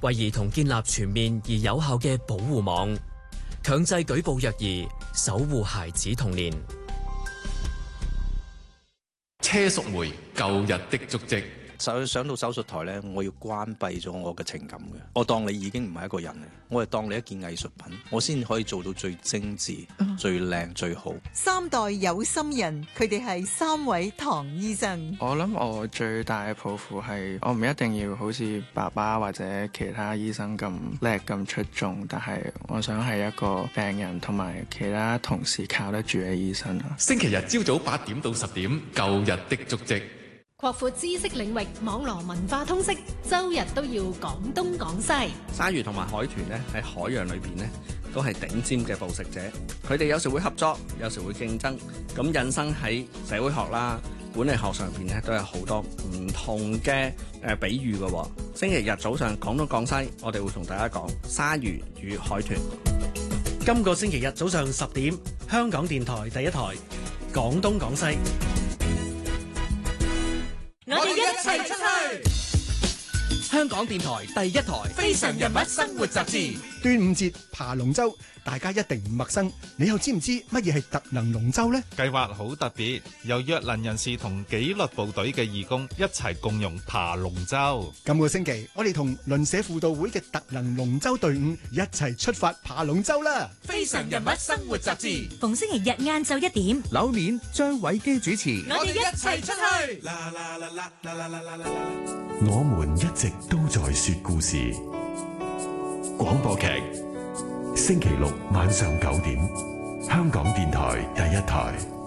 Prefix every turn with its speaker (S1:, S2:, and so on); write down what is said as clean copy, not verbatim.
S1: 為兒童建立全面而有效嘅保護網，強制舉報虐兒，守護孩子童年。
S2: 車淑梅舊日的足跡。
S3: 上到手術台呢，我要關閉咗我嘅情感嘅。我當你已經唔係一個人，我係當你一件藝術品，我先可以做到最精緻、最靚、最好。
S4: 三代有心人，佢哋係3位唐醫生。
S5: 我諗我最大嘅抱負係，我唔一定要好似爸爸或者其他醫生咁叻咁出眾，但係我想係一個病人同埋其他同事靠得住嘅醫生。
S2: 星期日朝早8點到10點，舊日的足跡。
S6: 擴闊知識領域，網羅文化通識，周日都要講東講西。
S7: 鯊魚同埋海豚咧喺海洋裏邊咧都係頂尖嘅捕食者，佢哋有時會合作，有時會競爭，咁引申喺社會學啦、管理學上邊咧都有好多唔同嘅比喻嘅。星期日早上講東講西，我哋會同大家講鯊魚與海豚。
S8: 今個星期日早上10點，香港電台第一台講東講西。
S9: 我哋一齊出去！
S10: 香港電台第一台《非常人物生活雜誌》。
S11: 端午節爬龍舟，大家一定唔陌生。你又知唔知乜嘢係特能龍舟呢？
S12: 計劃好特別，由弱能人士同紀律部隊嘅義工一齊共融爬龍舟。
S11: 今個星期，我哋同鄰舍輔導會嘅特能龍舟隊伍一齊出發爬龍舟啦！
S9: 《非常人物生活雜誌》
S13: 逢星期日晏晝1點，
S14: 柳面張偉基主持。
S9: 我哋一齊出去！
S15: 我們一直都在說故事。廣播劇，星期六晚上9點，香港電台第一台。